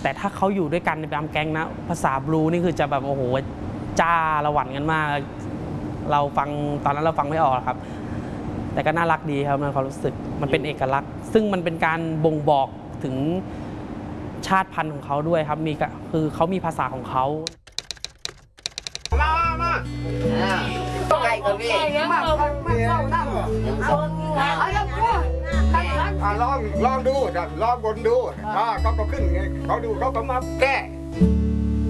แต่ถ้าเขาอยู่ด้วยกันในแบมแก๊งนะภาษาบลูนี่คือจะแบบโอ้โหจ้าระหวั่นกันมากเราฟังตอนนั้นเราฟังไม่ออกครับแต่ก็น่ารักดีครับในความรู้สึกมันเป็นเอกลักษณ์ซึ่งมันเป็นการบ่งบอกถึงชาติพันธุ์ของเขาด้วยครับคือเขามีภาษาของเขาใครก็มีลองดูลองบนดูเขาก็ขึ้นเขาดูเขาก็มาแก้